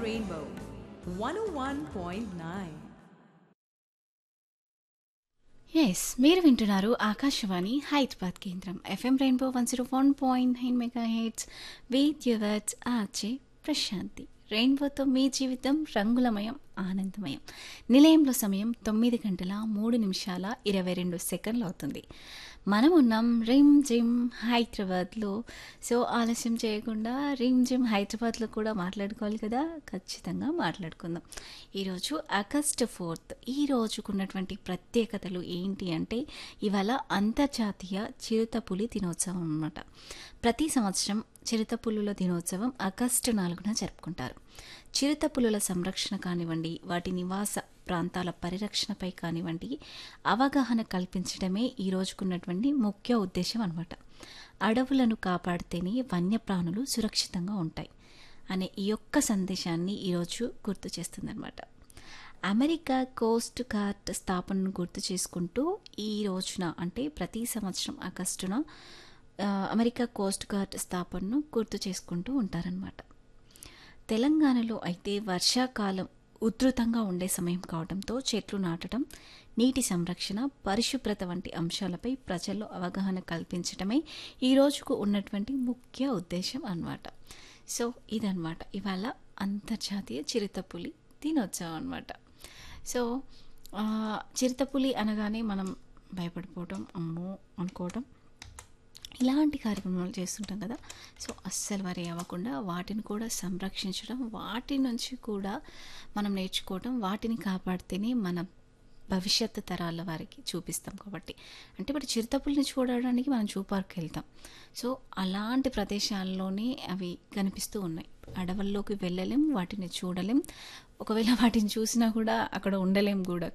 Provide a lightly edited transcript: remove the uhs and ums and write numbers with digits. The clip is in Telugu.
Rainbow 101.9. ఎస్ మీరు వింటున్నారు ఆకాశవాణి హైదరాబాద్ కేంద్రం FM rainbow 101.9 mega heads with yours RJ Prashanti. రెయిన్బోతో మీ జీవితం రంగులమయం ఆనందమయం. నిలయంలో సమయం 9 గంటల 3 నిమిషాల 22 సెకండ్లు అవుతుంది. మనం ఉన్నాం రిమ్ జిమ్ హైదరాబాద్లో. సో ఆలస్యం చేయకుండా రిమ్ జిమ్ హైదరాబాద్లో కూడా మాట్లాడుకోవాలి కదా, ఖచ్చితంగా మాట్లాడుకుందాం. ఈరోజు ఆగస్టు 4. ఈ రోజుకున్నటువంటి ప్రత్యేకతలు ఏంటి అంటే, ఇవాళ అంతర్జాతీయ చిరుతపులి దినోత్సవం అన్నమాట. ప్రతి సంవత్సరం చిరుతపులుల దినోత్సవం ఆగస్టు 4న జరుపుకుంటారు. చిరుతపులుల సంరక్షణ కానివ్వండి, వాటి నివాస ప్రాంతాల పరిరక్షణపై కానివ్వండి, అవగాహన కల్పించడమే ఈ రోజుకున్నటువంటి ముఖ్య ఉద్దేశం అన్నమాట. అడవులను కాపాడితేనే వన్యప్రాణులు సురక్షితంగా ఉంటాయి అనే ఈ యొక్క సందేశాన్ని ఈరోజు గుర్తు చేస్తుందన్నమాట. అమెరికా కోస్ట్ గార్డ్ స్థాపనను గుర్తు చేసుకుంటూ ఈ రోజున అంటే ప్రతి సంవత్సరం ఆగస్టున అమెరికా కోస్ట్ గార్డ్ స్థాపనను గుర్తు చేసుకుంటూ ఉంటారనమాట. తెలంగాణలో అయితే వర్షాకాలం ఉధృతంగా ఉండే సమయం కావడంతో చెట్లు నాటడం, నీటి సంరక్షణ, పరిశుభ్రత వంటి అంశాలపై ప్రజల్లో అవగాహన కల్పించడమే ఈ రోజుకు ఉన్నటువంటి ముఖ్య ఉద్దేశం అన్నమాట. సో ఇదన్నమాట ఇవాళ అంతర్జాతీయ చిరుతపులి దినోత్సవం అన్నమాట. సో చిరుతపులి అనగానే మనం భయపడిపోవడం, అమ్మో అనుకోవడం, ఇలాంటి కార్యక్రమాలు చేస్తుంటాం కదా. సో అస్సలు వరి అవ్వకుండా వాటిని కూడా సంరక్షించడం, వాటి నుంచి కూడా మనం నేర్చుకోవడం, వాటిని కాపాడితేనే మన భవిష్యత్తు తరాల వారికి చూపిస్తాం కాబట్టి. అంటే ఇప్పుడు చిరుతపుల్ని చూడడానికి మనం జూ పార్క్కి వెళ్తాం. సో అలాంటి ప్రదేశాల్లోనే అవి కనిపిస్తూ ఉన్నాయి. అడవుల్లోకి వెళ్ళలేం, వాటిని చూడలేం. ఒకవేళ వాటిని చూసినా కూడా అక్కడ ఉండలేం కూడా.